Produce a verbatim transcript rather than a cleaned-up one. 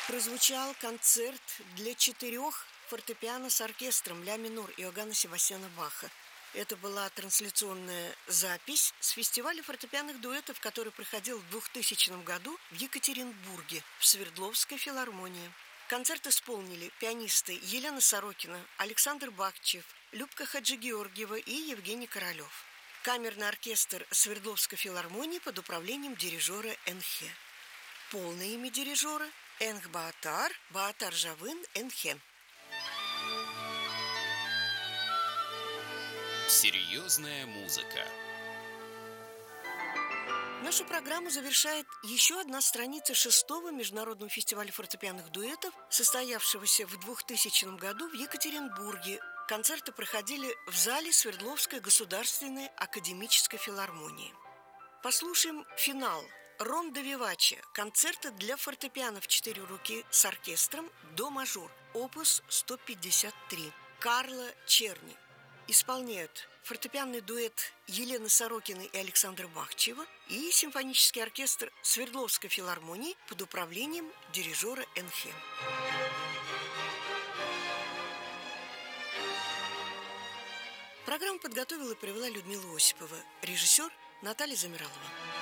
прозвучал концерт для четырех фортепиано с оркестром ля минор Иоганна Себастьяна Баха. Это была трансляционная запись с фестиваля фортепианных дуэтов, который проходил в двухтысячном году в Екатеринбурге в Свердловской филармонии. Концерт исполнили пианисты Елена Сорокина, Александр Бахчев, Любка Хаджигеоргиева и Евгений Королев. Камерный оркестр Свердловской филармонии под управлением дирижера Энхе. Полное имя дирижера – Энх Баатар, Баатар Жавын Энхе. Серьезная музыка. Нашу программу завершает еще одна страница шестого международного фестиваля фортепианных дуэтов, состоявшегося в двухтысячном году в Екатеринбурге. Концерты проходили в зале Свердловской государственной академической филармонии. Послушаем финал Рондо Виваче, концерта для фортепиано в четыре руки с оркестром до мажор, опус сто пятьдесят три, Карла Черни. Исполняют фортепианный дуэт Елены Сорокиной и Александра Бахчева и симфонический оркестр Свердловской филармонии под управлением дирижера Энхе. Программу подготовила и провела Людмила Осипова, режиссер Наталья Замиралова.